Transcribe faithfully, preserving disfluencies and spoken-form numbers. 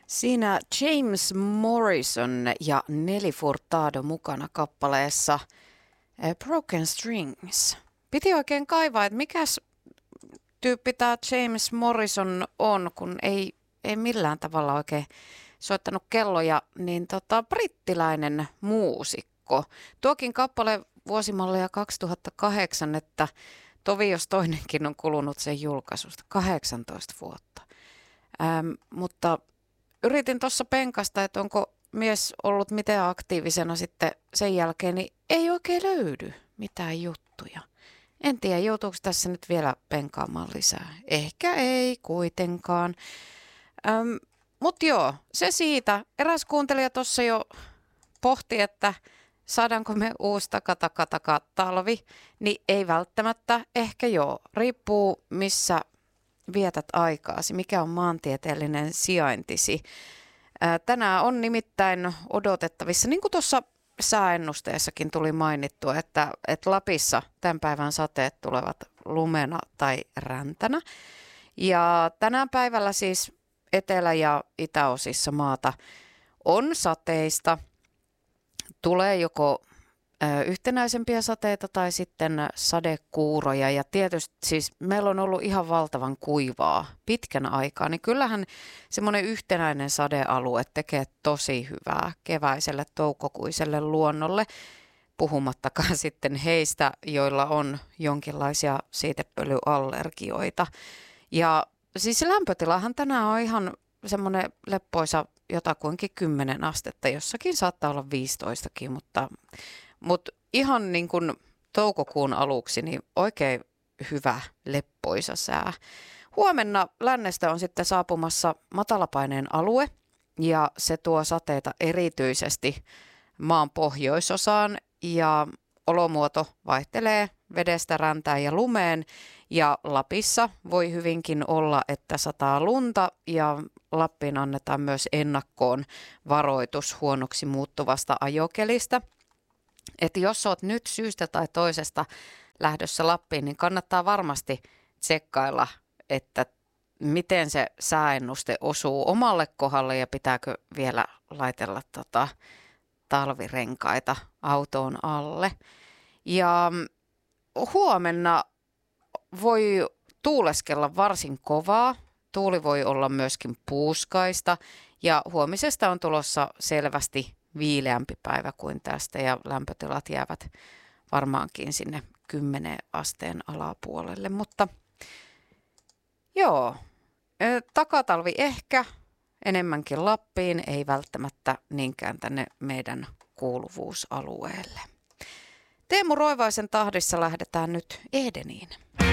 Siinä James Morrison ja Nelly Furtado mukana kappaleessa Broken Strings. Piti oikein kaivaa, että mikäs tyyppi tämä James Morrison on, kun ei, ei millään tavalla oikein soittanut kelloja, niin tota, brittiläinen muusikko. Tuokin kappale vuosimallia kaksituhattakahdeksan, että tovi jos toinenkin on kulunut sen julkaisusta, kahdeksantoista vuotta. Ähm, mutta yritin tuossa penkasta, että onko mies ollut miten aktiivisena sitten sen jälkeen, niin ei oikein löydy mitään juttuja. En tiedä, joutuuko tässä nyt vielä penkaamaan lisää. Ehkä ei kuitenkaan. Ähm, Mutta joo, se siitä. Eräs kuuntelija tuossa jo pohti, että saadaanko me uusi taka-taka-taka talvi, niin ei välttämättä. Ehkä joo. Riippuu missä vietät aikaasi, mikä on maantieteellinen sijaintisi. Ää, tänään on nimittäin odotettavissa, niin kuin tuossa sääennusteessakin tuli mainittua, että, että Lapissa tämän päivän sateet tulevat lumena tai räntänä. Ja tänään päivällä siis etelä- ja itäosissa maata on sateista. Tulee joko ö, yhtenäisempiä sateita tai sitten sadekuuroja. Ja tietysti siis meillä on ollut ihan valtavan kuivaa pitkän aikaa, niin kyllähän semmoinen yhtenäinen sadealue tekee tosi hyvää keväiselle toukokuiselle luonnolle. Puhumattakaan sitten heistä, joilla on jonkinlaisia siitepölyallergioita. Ja siis lämpötilahan tänään on ihan semmoinen leppoisa jotakuinkin kymmenen astetta, jossakin saattaa olla viisitoistakin, mutta, mutta ihan niin kuin toukokuun aluksi niin oikein hyvä leppoisa sää. Huomenna lännestä on sitten saapumassa matalapaineen alue ja se tuo sateita erityisesti maan pohjoisosaan ja olomuoto vaihtelee vedestä räntään ja lumeen ja Lapissa voi hyvinkin olla, että sataa lunta ja Lappiin annetaan myös ennakkoon varoitus huonoksi muuttuvasta ajokelistä. Että jos olet nyt syystä tai toisesta lähdössä Lappiin, niin kannattaa varmasti tsekkailla, että miten se sääennuste osuu omalle kohdalle ja pitääkö vielä laitella tota talvirenkaita autoon alle. Ja huomenna voi tuuleskella varsin kovaa. Tuuli voi olla myöskin puuskaista ja huomisesta on tulossa selvästi viileämpi päivä kuin tästä ja lämpötilat jäävät varmaankin sinne kymmenen asteen alapuolelle. Mutta joo, takatalvi ehkä enemmänkin Lappiin, ei välttämättä niinkään tänne meidän kuuluvuusalueelle. Teemu Roivaisen tahdissa lähdetään nyt Edeniin.